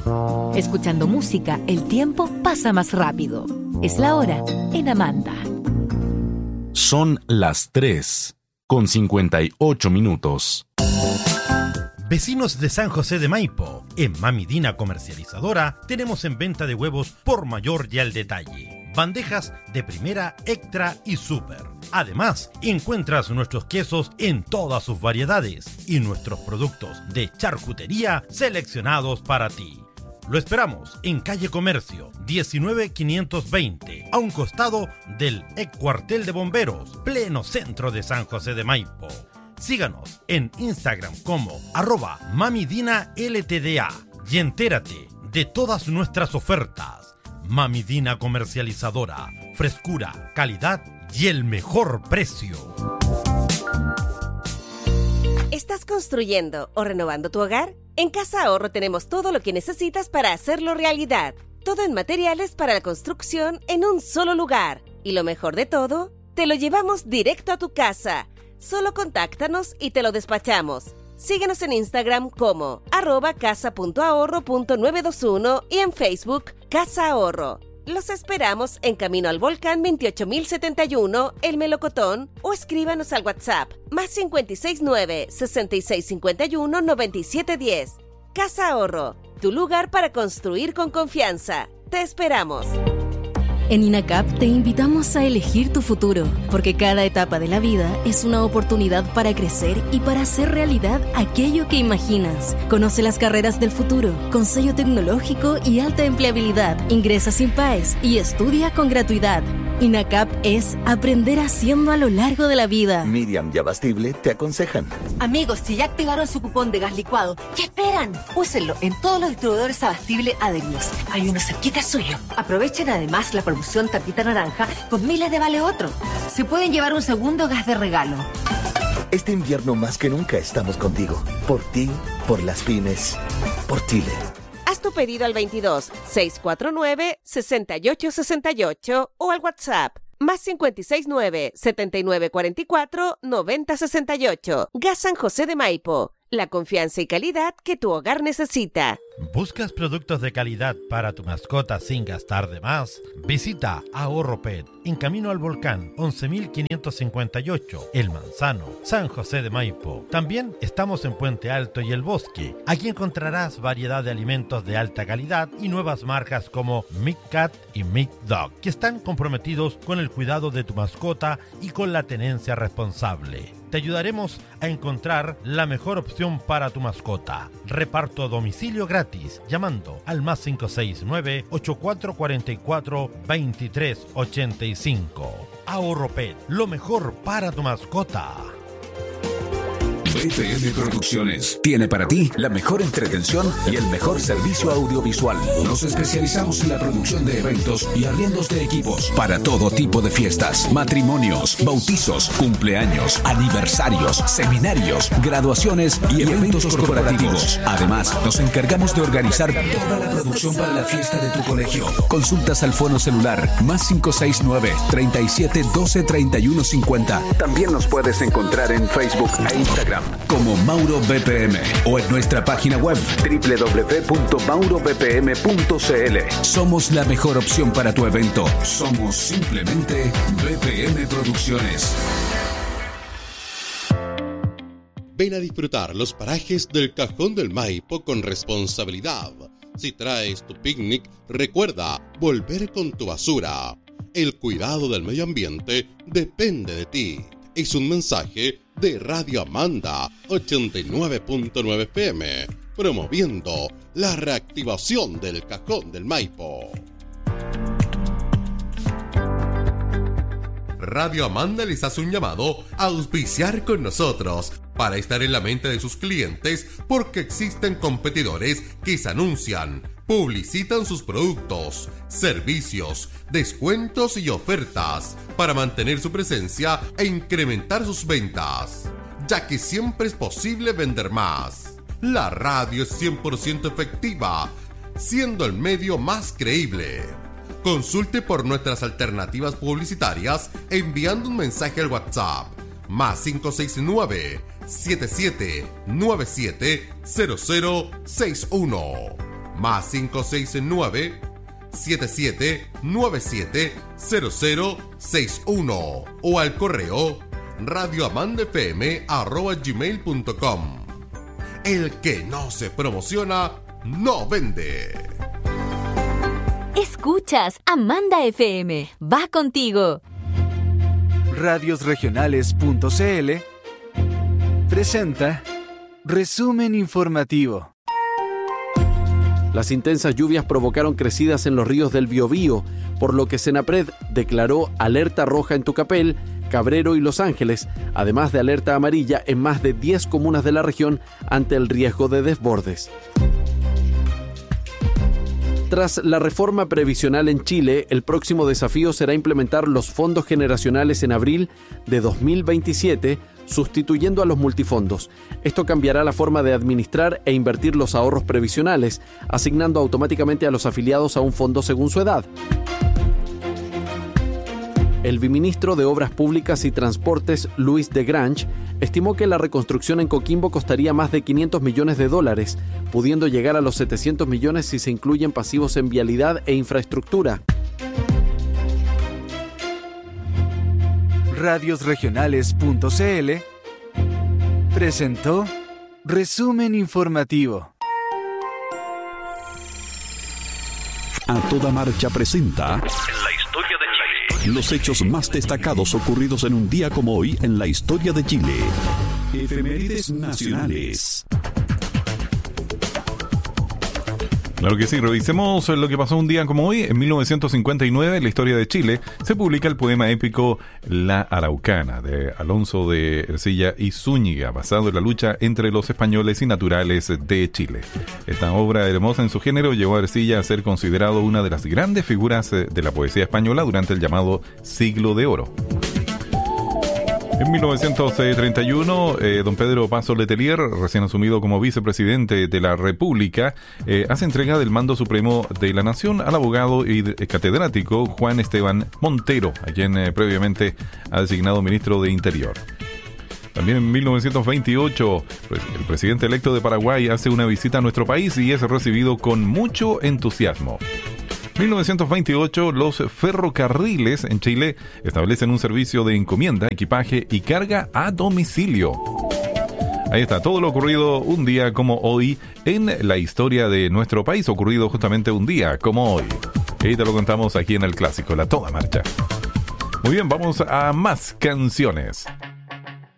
Escuchando música, el tiempo pasa más rápido. Es la hora en Amanda. Son las 3:58. Vecinos de San José de Maipo, en Mami Dina Comercializadora tenemos en venta de huevos por mayor y al detalle. Bandejas de primera, extra y super. Además, encuentras nuestros quesos en todas sus variedades y nuestros productos de charcutería seleccionados para ti. Lo esperamos en calle Comercio, 19520, a un costado del ex cuartel de bomberos, pleno centro de San José de Maipo. Síganos en Instagram como @mamidinaltda y entérate de todas nuestras ofertas. Mami Dina Comercializadora, frescura, calidad y el mejor precio. ¿Estás construyendo o renovando tu hogar? En Casa Ahorro tenemos todo lo que necesitas para hacerlo realidad. Todo en materiales para la construcción en un solo lugar. Y lo mejor de todo, te lo llevamos directo a tu casa. Solo contáctanos y te lo despachamos. Síguenos en Instagram como @casa.ahorro.921 y en Facebook Casa Ahorro. Los esperamos en Camino al Volcán 28071, El Melocotón, o escríbanos al WhatsApp +569 6651 9710. Casa Ahorro, tu lugar para construir con confianza. Te esperamos. En INACAP te invitamos a elegir tu futuro, porque cada etapa de la vida es una oportunidad para crecer y para hacer realidad aquello que imaginas. Conoce las carreras del futuro, con sello tecnológico y alta empleabilidad. Ingresa sin PAES y estudia con gratuidad. INACAP es aprender haciendo a lo largo de la vida. Miriam y Abastible te aconsejan. Amigos, si ya activaron su cupón de gas licuado, ¿qué esperan? Úsenlo en todos los distribuidores Abastible adheridos. Hay uno cerquita suyo. Aprovechen además la promoción Tapita Naranja con miles de vale otro. Se pueden llevar un segundo gas de regalo. Este invierno más que nunca estamos contigo. Por ti, por las pymes, por Chile. Haz tu pedido al 22 649 6868 o al WhatsApp +569 7944 9068. Gas San José de Maipo. La confianza y calidad que tu hogar necesita. ¿Buscas productos de calidad para tu mascota sin gastar de más? Visita Ahorro Pet en Camino al Volcán 11558, El Manzano, San José de Maipo. También estamos en Puente Alto y El Bosque. Aquí encontrarás variedad de alimentos de alta calidad y nuevas marcas como Mick Cat y Mick Dog, que están comprometidos con el cuidado de tu mascota y con la tenencia responsable. Te ayudaremos a encontrar la mejor opción para tu mascota. Reparto a domicilio gratis llamando al +569 8444 2385. Ahorro Pet, lo mejor para tu mascota. BPM Producciones tiene para ti la mejor entretención y el mejor servicio audiovisual. Nos especializamos en la producción de eventos y arriendos de equipos para todo tipo de fiestas, matrimonios, bautizos, cumpleaños, aniversarios, seminarios, graduaciones y eventos corporativos. Además, nos encargamos de organizar toda la producción para la fiesta de tu colegio. Consultas al fono celular +569 37 12 31 50. También nos puedes encontrar en Facebook e Instagram como Mauro BPM o en nuestra página web www.maurobpm.cl. Somos la mejor opción para tu evento. Somos simplemente BPM Producciones. Ven a disfrutar los parajes del Cajón del Maipo con responsabilidad. Si traes tu picnic, recuerda volver con tu basura. El cuidado del medio ambiente depende de ti. Es un mensaje de Radio Amanda 89.9 FM, promoviendo la reactivación del Cajón del Maipo. Radio Amanda les hace un llamado a auspiciar con nosotros para estar en la mente de sus clientes, porque existen competidores que se anuncian, publicitan sus productos, servicios, descuentos y ofertas para mantener su presencia e incrementar sus ventas, ya que siempre es posible vender más. La radio es 100% efectiva, siendo el medio más creíble. Consulte por nuestras alternativas publicitarias enviando un mensaje al WhatsApp +569 7797 0061. más 569-7797-0061 o al correo radioamandafm@gmail.com. El que no se promociona, no vende. Escuchas Amanda FM. Va contigo. Radiosregionales.cl presenta Resumen Informativo. Las intensas lluvias provocaron crecidas en los ríos del Biobío, por lo que Senapred declaró alerta roja en Tucapel, Cabrero y Los Ángeles, además de alerta amarilla en más de 10 comunas de la región ante el riesgo de desbordes. Tras la reforma previsional en Chile, el próximo desafío será implementar los fondos generacionales en abril de 2027, sustituyendo a los multifondos. Esto cambiará la forma de administrar e invertir los ahorros previsionales, asignando automáticamente a los afiliados a un fondo según su edad. El viceministro de Obras Públicas y Transportes, Luis de Grange, estimó que la reconstrucción en Coquimbo costaría más de $500 millones, pudiendo llegar a los 700 millones si se incluyen pasivos en vialidad e infraestructura. Radiosregionales.cl presentó Resumen Informativo. A Toda Marcha presenta La historia de Chile. los hechos más destacados ocurridos en un día como hoy en la historia de Chile. Efemérides nacionales. Claro que sí, revisemos lo que pasó un día como hoy. En 1959, en la historia de Chile, se publica el poema épico La Araucana, de Alonso de Ercilla y Zúñiga, basado en la lucha entre los españoles y naturales de Chile. Esta obra hermosa en su género llevó a Ercilla a ser considerado una de las grandes figuras de la poesía española durante el llamado Siglo de Oro. En 1931, don Pedro Paso Letelier, recién asumido como vicepresidente de la República, hace entrega del mando supremo de la nación al abogado y catedrático Juan Esteban Montero, a quien previamente ha designado ministro de Interior. También en 1928, el presidente electo de Paraguay hace una visita a nuestro país y es recibido con mucho entusiasmo. 1928, los ferrocarriles en Chile establecen un servicio de encomienda, equipaje y carga a domicilio. Ahí está, todo lo ocurrido un día como hoy en la historia de nuestro país, ocurrido justamente un día como hoy. Y te lo contamos aquí en el clásico, La Toda Marcha. Muy bien, vamos a más canciones.